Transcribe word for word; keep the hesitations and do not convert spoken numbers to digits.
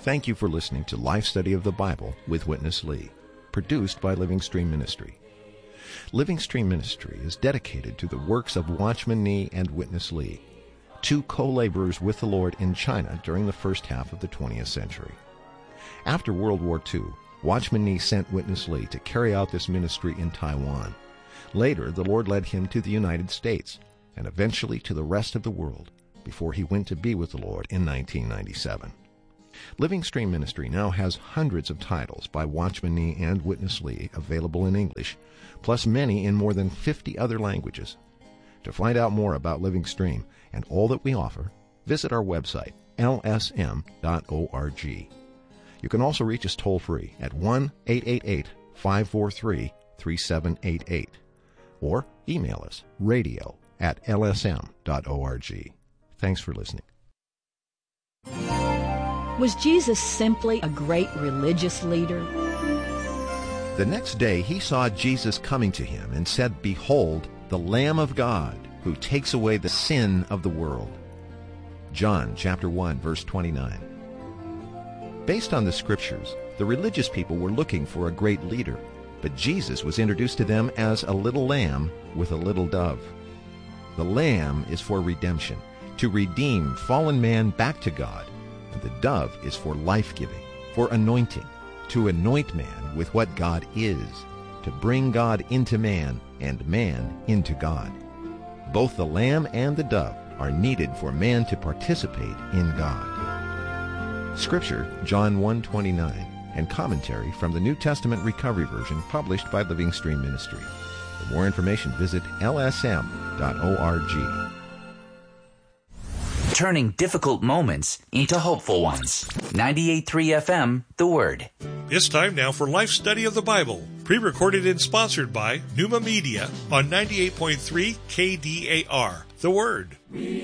Thank you for listening to Life Study of the Bible with Witness Lee, produced by Living Stream Ministry. Living Stream Ministry is dedicated to the works of Watchman Nee and Witness Lee, two co-laborers with the Lord in China during the first half of the twentieth century. After World War Two, Watchman Nee sent Witness Lee to carry out this ministry in Taiwan. Later, the Lord led him to the United States, and eventually to the rest of the world, before he went to be with the Lord in nineteen ninety-seven. Living Stream Ministry now has hundreds of titles by Watchman Nee and Witness Lee available in English, plus many in more than fifty other languages. To find out more about Living Stream and all that we offer, visit our website, L S M dot org. You can also reach us toll-free at one eight eight eight, five four three, three seven eight eight or email us, radio at L S M dot org. Thanks for listening. Was Jesus simply a great religious leader? The next day he saw Jesus coming to him and said, "Behold, the Lamb of God, who takes away the sin of the world." John chapter one, verse twenty-nine. Based on the scriptures, the religious people were looking for a great leader, but Jesus was introduced to them as a little lamb with a little dove. The lamb is for redemption, to redeem fallen man back to God. The dove is for life-giving, for anointing, to anoint man with what God is, to bring God into man and man into God. Both the lamb and the dove are needed for man to participate in God. Scripture, John one twenty-nine, and commentary from the New Testament Recovery Version published by Living Stream Ministry. For more information, visit L S M dot org. Turning difficult moments into hopeful ones. ninety-eight point three F M, The Word. It's time now for Life Study of the Bible, pre-recorded and sponsored by Pneuma Media on ninety-eight point three K D A R, The Word.